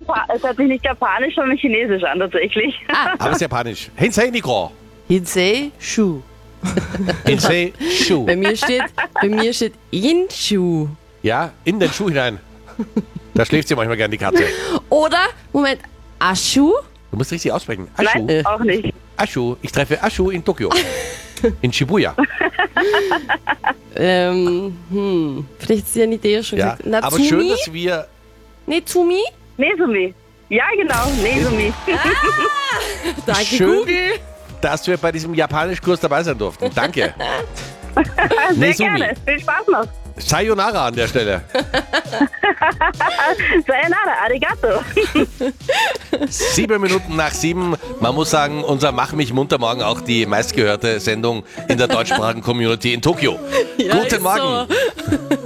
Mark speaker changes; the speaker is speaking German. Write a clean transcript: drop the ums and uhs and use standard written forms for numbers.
Speaker 1: es hört sich nicht japanisch, sondern chinesisch an, tatsächlich.
Speaker 2: Aber es ist japanisch. Hinsei Nikro.
Speaker 3: Hinsei Shu.
Speaker 2: Hinsei Shu.
Speaker 3: Bei mir steht in Shu.
Speaker 2: Ja, in den Schuh hinein. Da schläft sie manchmal gern, die Katze.
Speaker 3: Oder, Moment, Ashu?
Speaker 2: Du musst richtig aussprechen. Ashu.
Speaker 1: Nein, auch nicht.
Speaker 2: Ashu. Ich treffe Ashu in Tokio. In Shibuya.
Speaker 3: Vielleicht ist ja eine Idee schon
Speaker 2: Ja.
Speaker 3: gesagt.
Speaker 2: Aber schön, dass wir...
Speaker 3: Nezumi?
Speaker 1: Nezumi. Ja, genau, Nezumi.
Speaker 3: Danke,
Speaker 2: Schön.
Speaker 3: Google.
Speaker 2: dass wir bei diesem Japanischkurs dabei sein durften. Danke.
Speaker 1: Sehr
Speaker 2: Nezumi.
Speaker 1: gerne. Viel Spaß noch.
Speaker 2: Sayonara an der Stelle.
Speaker 1: Sayonara, arigato.
Speaker 2: 7 Minuten nach 7. Man muss sagen, unser Mach mich munter morgen auch die meistgehörte Sendung in der deutschsprachigen Community in Tokio.
Speaker 3: Ja,
Speaker 2: Guten
Speaker 3: ist
Speaker 2: Morgen.
Speaker 3: so.